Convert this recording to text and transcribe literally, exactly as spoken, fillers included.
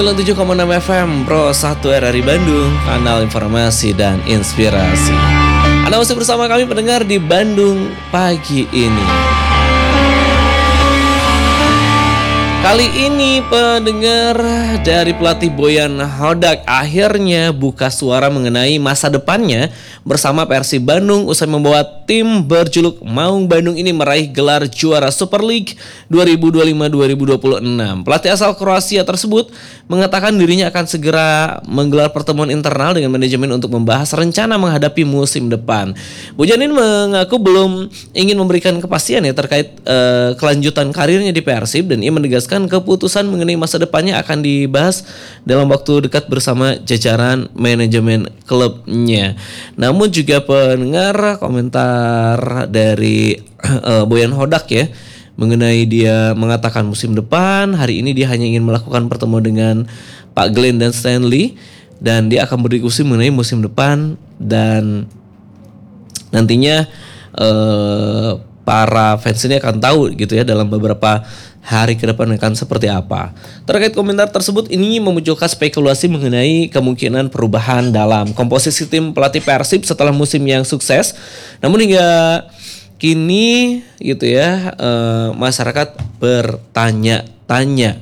sembilan puluh tujuh koma enam F M Pro satu R R I Bandung, kanal informasi dan inspirasi. Anda masih bersama kami pendengar di Bandung pagi ini. Kali ini pendengar dari pelatih Boyan Hodak akhirnya buka suara mengenai masa depannya bersama Persib Bandung usai membawa tim berjuluk Maung Bandung ini meraih gelar juara Super League dua ribu dua puluh lima dua ribu dua puluh enam. Pelatih asal Kroasia tersebut mengatakan dirinya akan segera menggelar pertemuan internal dengan manajemen untuk membahas rencana menghadapi musim depan. Bojanin mengaku belum ingin memberikan kepastian ya terkait uh, kelanjutan karirnya di Persib, dan ia menegaskan keputusan mengenai masa depannya akan dibahas dalam waktu dekat bersama jajaran manajemen klubnya. Namun juga pendengar komentar dari uh, Boyan Hodak ya mengenai dia mengatakan musim depan, hari ini dia hanya ingin melakukan pertemuan dengan Pak Glenn dan Stanley, dan dia akan berdiskusi mengenai musim depan, dan nantinya uh, para fans ini akan tahu gitu ya dalam beberapa hari ke depan akan seperti apa. Terkait komentar tersebut, ini memunculkan spekulasi mengenai kemungkinan perubahan dalam komposisi tim pelatih Persib setelah musim yang sukses. Namun hingga kini gitu ya, eh, masyarakat bertanya-tanya